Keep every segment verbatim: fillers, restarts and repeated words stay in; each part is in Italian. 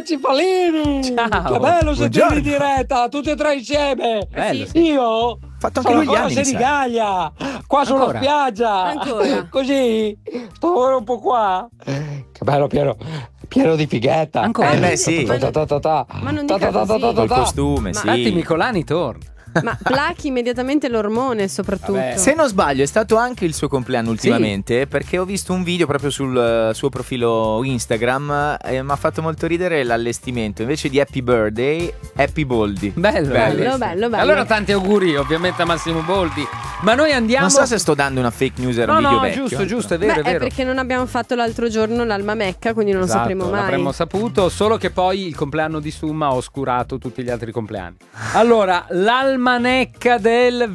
Cifalini! Ciao. Che bello sentirli Buongiorno. in diretta, tutti e tre insieme! Bello, Sì. Io Fatto anche sono lui gli ancora a anni, mi sa. Senigallia, qua sulla Ancora? spiaggia. Ancora? Così, sto ora un po' qua. Che bello, pieno, pieno di fighetta. Ancora? Eh, beh, sì. Ta ta ta ta ta. Ma non Ta dica ta ta ta così. ta Col ta. costume, Ma- sì. Infatti Micolani torna. Ma plachi immediatamente l'ormone soprattutto. Vabbè. Se non sbaglio è stato anche il suo compleanno ultimamente, perché ho visto un video proprio sul eh, suo profilo Instagram e mi ha fatto molto ridere l'allestimento. Invece di Happy Birthday, Happy Boldi. Bello, Bello, bello, bello. Allora tanti auguri ovviamente a Massimo Boldi. Ma noi andiamo. Non so se sto dando una fake news, era No, un video no, vecchio. giusto, giusto, è vero, Beh, è vero. perché non abbiamo fatto l'altro giorno l'Alma Mecca, quindi non Esatto, lo sapremo mai. L'avremmo saputo, solo che poi il compleanno di Summa ha oscurato tutti gli altri compleanni. Allora, l'almanecca del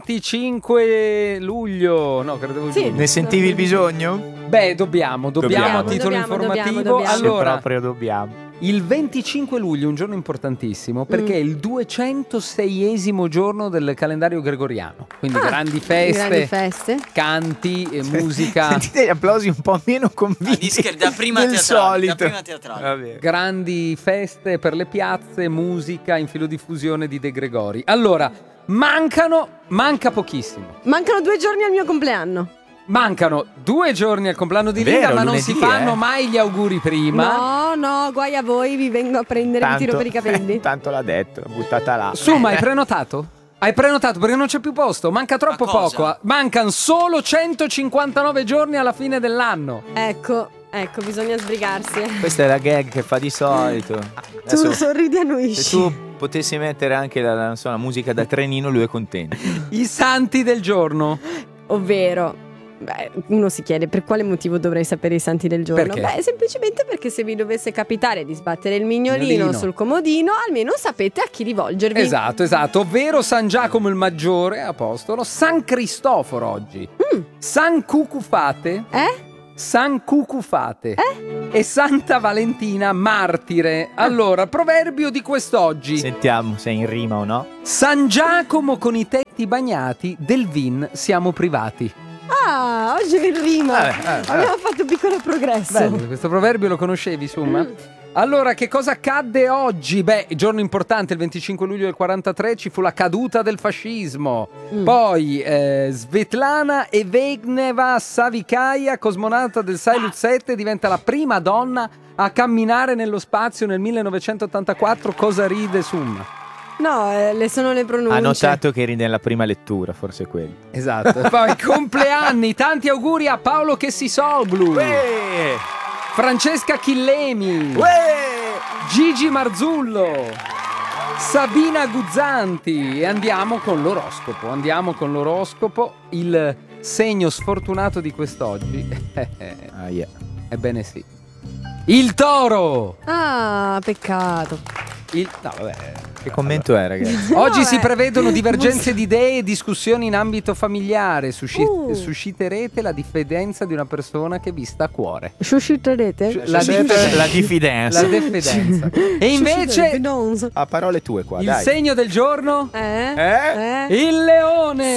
venticinque luglio. No, credevo Sì. giugno. Ne sentivi il bisogno? Beh, dobbiamo, dobbiamo, a Dobbiamo. titolo Dobbiamo, informativo. dobbiamo, dobbiamo. Allora, Se proprio dobbiamo. il venticinque luglio è un giorno importantissimo perché Mm. è il duecentoseiesimo giorno del calendario gregoriano. Quindi Ah, grandi feste, grandi feste. canti, e musica. Sentite gli applausi un po' meno convinti Discher da prima del teatrale, solito. da prima teatrale. Vabbè. Grandi feste per le piazze, musica in filodiffusione di De Gregori. Allora, mancano, manca pochissimo. Mancano due giorni al mio compleanno. Mancano due giorni al compleanno di Vero, Linda, ma non lunedì, si fanno eh. mai gli auguri prima. No, no, guai a voi, vi vengo a prendere in tiro per i capelli. Tanto l'ha detto, l'ha buttata là. Su, ma hai prenotato? Hai prenotato perché non c'è più posto, manca troppo Ma cosa? poco. Mancano solo centocinquantanove giorni alla fine dell'anno. Ecco, ecco, bisogna sbrigarsi. Questa è la gag che fa di solito. Tu Adesso, sorridi e se annuisci. tu potessi mettere anche la, la- non so, la musica da trenino, lui è contento. I santi del giorno. Ovvero, beh, uno si chiede per quale motivo dovrei sapere i santi del giorno. Perché? Beh, semplicemente perché se vi dovesse capitare di sbattere il mignolino, Mignolino. sul comodino, almeno sapete a chi rivolgervi. Esatto, esatto, ovvero San Giacomo il Maggiore, apostolo, San Cristoforo oggi, Mm. San Cucufate, Eh? San Cucufate e Santa Valentina martire. Allora, proverbio di quest'oggi. Sentiamo se è in rima o no. San Giacomo con i tetti bagnati, del vin siamo privati. Ah, oggi è in rima. Eh, eh, eh. Abbiamo fatto un piccolo progresso. Bello, questo proverbio lo conoscevi, Summa? Allora, che cosa accadde oggi? Beh, giorno importante, il venticinque luglio del quarantatré ci fu la caduta del fascismo. Mm. Poi eh, Svetlana Evgeneva Savikaya, cosmonauta del Salyut sette, diventa la prima donna a camminare nello spazio nel millenovecentottantaquattro. Cosa ride, Summa? No, eh, le sono le pronunce. Ha notato che eri nella prima lettura, forse quello. Esatto. E poi compleanni, tanti auguri a Paolo Chessisoglu, Uè! Francesca Chillemi, Uè! Gigi Marzullo, Sabina Guzzanti. E andiamo con l'oroscopo. Andiamo con l'oroscopo. Il segno sfortunato di quest'oggi. Ah, yeah. Ebbene sì. Il toro. Ah, peccato. Il... No, vabbè. Che commento è, ragazzi? Oggi No, si eh. prevedono divergenze di idee e discussioni in ambito familiare. Susci- Uh. Susciterete la diffidenza di una persona che vi sta a cuore. Susciterete? La, Siete diffidenza. la diffidenza. La diffidenza. E invece non A parole tue qua, il dai. segno del giorno? Eh? Eh? Eh? Il leone. Sì!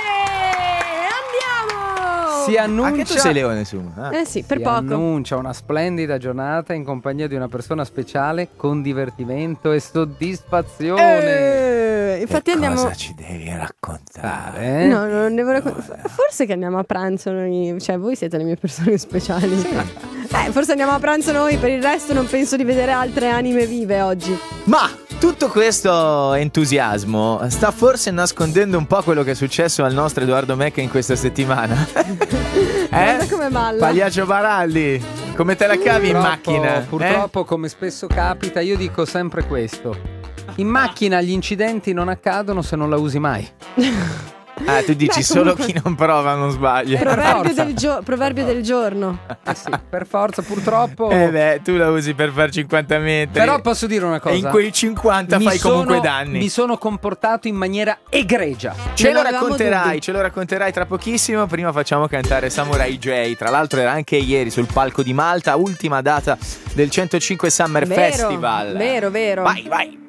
Andiamo! Si annuncia. Anche tu sei leone, su. Ah. Eh sì, per si poco. annuncia una splendida giornata in compagnia di una persona speciale con divertimento e soddisfazione. Eh, infatti Che andiamo. cosa ci devi raccontare? Eh? No, non devo raccon- Forse che andiamo a pranzo noi. Cioè, voi siete le mie persone speciali. Eh, forse andiamo a pranzo noi. Per il resto, non penso di vedere altre anime vive oggi. Ma tutto questo entusiasmo sta forse nascondendo un po' quello che è successo al nostro Edoardo Mecca in questa settimana. Guarda Eh? come balla. Pagliaccio Baraldi, come te la cavi in Purtroppo- macchina? eh? Purtroppo, come spesso capita, io dico sempre questo. In macchina gli incidenti non accadono se non la usi mai. Ah, tu dici Beh, solo comunque- chi non prova non sbaglia. Proverbio forza. del, gio- proverbio del giorno. Eh sì, per forza, purtroppo. Eh beh, tu la usi per fare cinquanta metri. Però posso dire una cosa. E in quei cinquanta Mi fai comunque sono- danni. Mi sono comportato in maniera egregia. Ce Non lo avevamo racconterai, dubbi. ce lo racconterai tra pochissimo. Prima facciamo cantare Samurai J. Tra l'altro era anche ieri sul palco di Malta, ultima data del centocinque Summer Vero, Festival. vero, vero. Vai, vai.